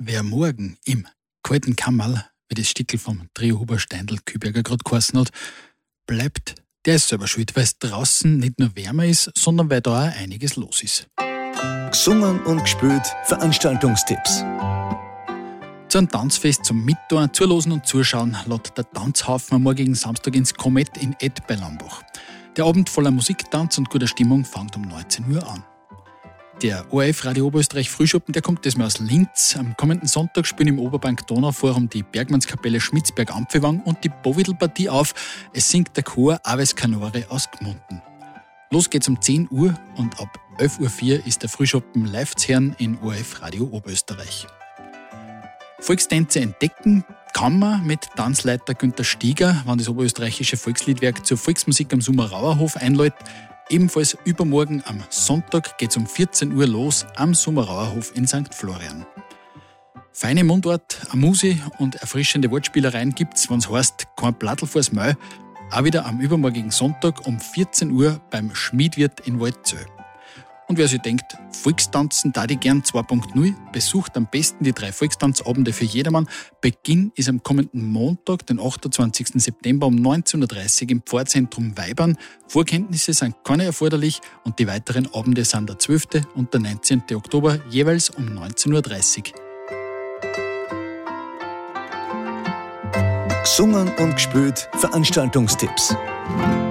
Wer morgen im kalten Kammerl, wie das Stickel vom Trio Huber Steindl Kühlberger gerade geheißen hat, bleibt, der ist selber schuld, weil es draußen nicht nur wärmer ist, sondern weil da auch einiges los ist. Gesungen und gespielt Veranstaltungstipps. Zu einem Tanzfest zum Mittun, Zulosen und Zuschauen lädt der Tanzhaufen am morgigen Samstag ins Komet in Ed bei Lambach. Der Abend voller Musik, Tanz und guter Stimmung fängt um 19 Uhr an. Der ORF Radio Oberösterreich Frühschoppen, der kommt diesmal aus Linz. Am kommenden Sonntag spielen im Oberbank Donauforum die Bergmannskapelle Schmitzberg-Ampfewang und die Bovidl-Partie auf. Es singt der Chor Aves Canore aus Gmunden. Los geht's um 10 Uhr und ab 11.04 Uhr ist der Frühschoppen live zu hören in ORF Radio Oberösterreich. Volkstänze entdecken kann man mit Tanzleiter Günter Stieger, wann das Oberösterreichische Volksliedwerk zur Volksmusik am Summerauerhof einlädt. Ebenfalls übermorgen am Sonntag geht es um 14 Uhr los am Summerauerhof in St. Florian. Feine Mundart, Amuse und erfrischende Wortspielereien gibt's, wenn's heißt, kein Blattl vors Maul, auch wieder am übermorgigen Sonntag um 14 Uhr beim Schmiedwirt in Waldzell. Und wer sich denkt, Volkstanzen da die gern 2.0, besucht am besten die 3 Volkstanzabende für jedermann. Beginn ist am kommenden Montag, den 28. September um 19.30 Uhr im Pfarrzentrum Weibern. Vorkenntnisse sind keine erforderlich und die weiteren Abende sind der 12. und der 19. Oktober jeweils um 19.30 Uhr. Gesungen und gespielt Veranstaltungstipps.